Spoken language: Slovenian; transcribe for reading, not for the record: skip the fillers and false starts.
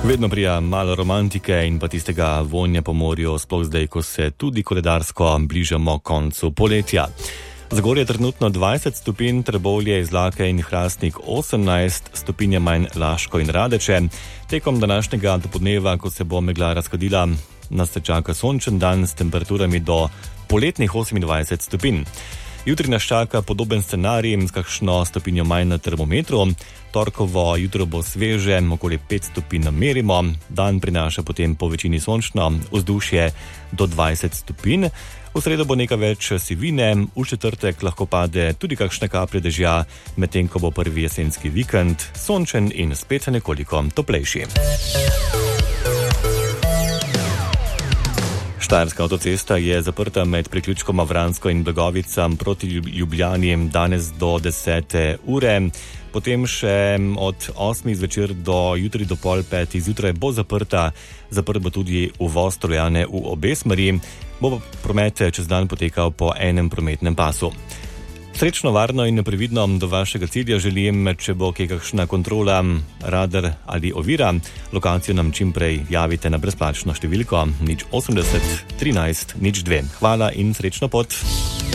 Vedno prija malo romantike in pa tistega vonja po morju, sploh zdaj, ko se tudi koledarsko bližamo koncu poletja. Zagorje je trenutno 20 stopinj, Trbovlje, Izlake in Hrastnik 18 stopinj manj, Laško in Radeče. Tekom današnjega dopoldneva, ko se bo megla razkadila, nas se čaka sončen dan s temperaturami do poletnih 28 stopinj. Jutri nas čaka podoben scenarij s kakšno stopinjo manj na termometru. Torkovo jutro bo sveže, okoli 5 stopinj merimo. Dan prinaša potem po večini sončno, vzdušje do 20 stopinj. V sredo bo nekaj več sivine, v četrtek lahko pade tudi kakšne kaplje dežja, medtem ko bo prvi jesenski vikend sončen in spet nekoliko toplejši. Štajerska avtocesta je zaprta med priključkoma Vransko in Blagovica proti Ljubljani danes do 10. ure. Potem še od 8. zvečer do jutri do pol 5. zjutraj bo zaprta. Zaprt bo tudi uvoz Trojane v obe smeri. Bo promet čez dan potekal po enem prometnem pasu. Srečno, varno in previdno do vašega cilja želim. Če bo kakšna kontrola, radar ali ovira, lokacijo nam čim prej javite na brezplačno številko 080 13 02. Hvala in srečno pot.